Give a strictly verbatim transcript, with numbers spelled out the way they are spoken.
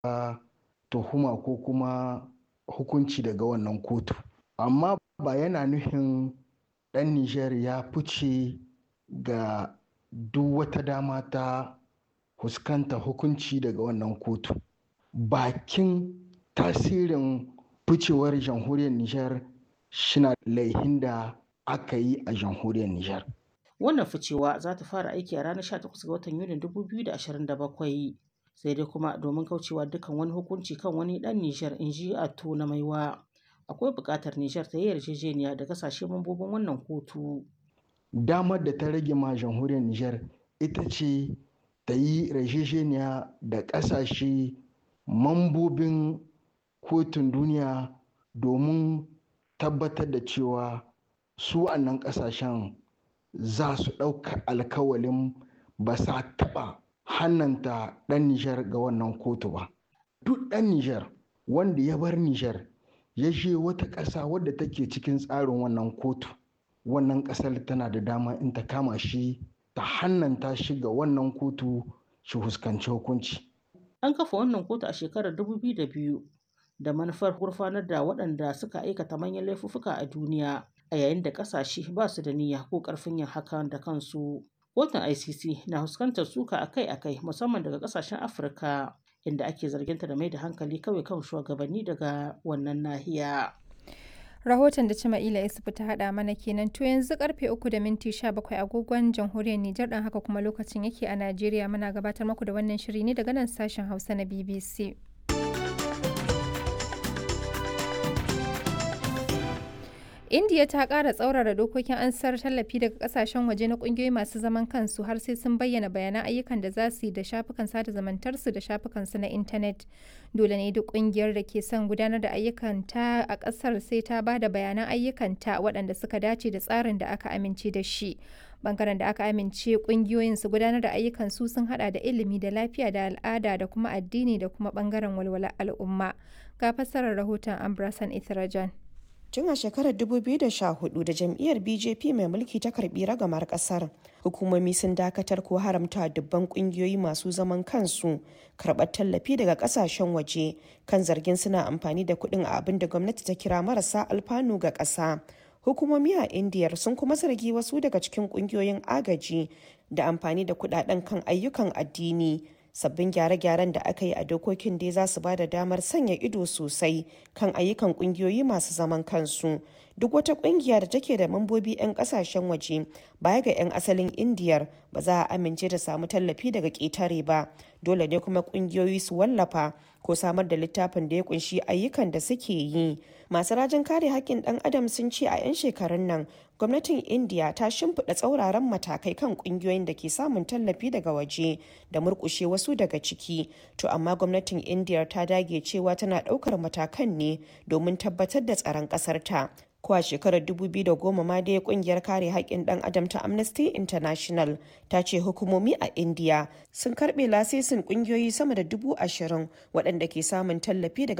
tuhuma ko kuma hukunci daga wannan kotu. Amma ba yana nufin ɗan Nijar ya fice ga duk wata dama ta fuskanta hukunci daga wannan kotu. Bakin tasirin ficewar jamhuriyar Nijar shina laihin da aka yi a jamhuriyar Nijar. Wannan ficewa za ta fara aiki a ranar sha takwas ga watan Yunin dubu biyu da ashirin da bakwai. Sai dai kuma domin kaucewa dukkan wani hukunci kan wani ɗan Nijar, in ji Atto na Maiwa, akwai buƙatar Nijar ta yi yarjejeniya da kasashe mambobin wannan kotu. Damar da ta rage ma jamhuriyar Nijar ita ce ta yi yarjejeniya da ƙasashe mambobin kotun duniya domin tabbatar da cewa su wannan ƙasashen za su ɗauka alkawalin ba sa taɓa hannanta ɗan Nijar ga wannan kotu ba. Duk ɗan Nijar wanda ya bar Nijar ya je wata ƙasa wadda take cikin tsarin wannan kotu, wannan ƙasar tana da dama in ta kama shi ta hannanta shi ga wannan kotu shi fuskanci hukunci. An kafa wannan kotu a shekarar dubu biyu da biyu da manufar gurfanar da waɗanda suka aikata manyan laifuffuka a duniya, a yayin da ƙasashe ba su da niyya ko ƙarfin yin hakan da kansu. Kotun I C C na fuskantar suka akai-akai musamman daga ƙasashen Afirka, inda ake zarginta da mai da hankali kawai kan shugabanni daga wannan nahiya. Rahoton da Cima'ila Isufu ta haɗa mana kenan. To yanzu karfe uku da minti sha bakwai agogon jamhuriyar Nijar, ɗan haka kuma lokacin yake a Najeriya. Muna gabatar muku da wannan shiri ne daga nan sashen Hausa na B B C. Indiya ta ƙara tsaurara dokokin ansar tallafi daga ƙasashen waje na ƙungiyoyi masu zaman kansu har sai sun bayyana bayanan ayyukan da za su yi da shafukan sada zumuntarsu da shafukansu na intanet. Dole ne duk ƙungiyar da ke son gudanar da ayyukanta a ƙasar sai ta ba da bayanan ayyukanta waɗanda suka dace da tsarin da aka amince da shi. Bangaren da aka amince ƙungiyoyin su gudanar da ayyukansu sun haɗa da ilimi da lafiya da al'ada da kuma addini da kuma bangaren walwalar al'umma. Ga fassarar rahoton Ambrasan Ithrajan. Tun a shekarar dubu biyu da sha hudu da jam'iyyar B J P mai mulki ta karbi ragamar kasar, hukumomi sun dakatar ko haramta dubban kungiyoyi masu zaman kansu karɓar tallafi daga kasashen waje kan zargin suna amfani da kuɗin a abin da gwamnati ta kira marasa alfanu ga ƙasa. Hukumomi a Indiyar sun kuma zargi wasu daga cikin kungiyoyin agaji da amfani da kuɗaɗen kan ayyukan addini. Sabbin gyare-gyaren da aka yi a dokokin dai za su ba da damar sanya ido sosai kan ayyukan kungiyoyi masu zaman kansu. Duk wata kungiya da take da mambobi 'yan kasashen waje baya ga 'yan asalin Indiyar ba za a amince da samu tallafi daga ƙetare ba. Dole ne kuma kungiyoyi su wallafa ko samar da littafin da ya kunshi ayyukan da suke yi. Masu rajin kare haƙƙin ɗan adam sun ce a 'yan shekarun nan gwamnatin Indiya ta shimfiɗa tsauraran matakai kan kungiyoyin da ke samun tallafi daga waje da murƙushe wasu daga ciki. To amma gwamnatin Indiyar ta dage cewa tana ɗaukar matakan ne domin tabbatar da tsaron ƙasarta. Ko a shekarar dubu biyu da goma ma dai kungiyar kare haƙƙin ɗan adam ta Amnesty International ta ce hukumomi a India sun karɓe lasisin ƙungiyoyi sama da dubu ashirin waɗanda ke samun tallafi daga